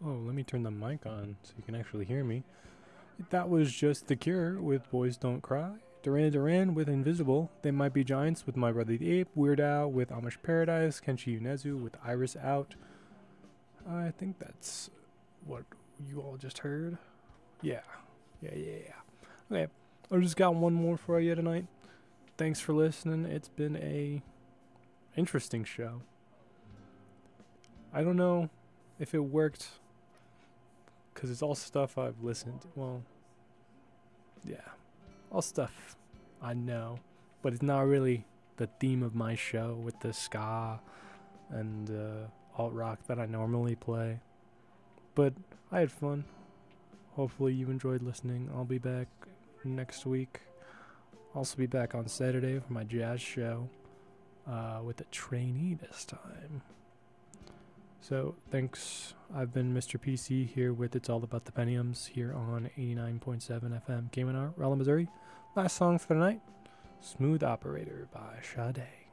Oh, let me turn the mic on so you can actually hear me. That was just The Cure with Boys Don't Cry. Duran Duran with Invisible. They Might Be Giants with My Brother the Ape. Weird Al with Amish Paradise. Kenshi Yonezu with Iris Out. I think that's what you all just heard. Yeah. Yeah. Okay, I just got one more for you tonight. Thanks for listening. It's been a interesting show. I don't know if it worked because it's all stuff I've listened. Well, yeah, all stuff I know, but it's not really the theme of my show with the ska and alt rock that I normally play. But I had fun. Hopefully you enjoyed listening. I'll be back next week. I'll also be back on Saturday for my jazz show with a trainee this time. So thanks. I've been Mr. PC here with It's All About the Pentiums here on 89.7 FM KMNR, Raleigh, Missouri. Last song for the night, Smooth Operator by Sade.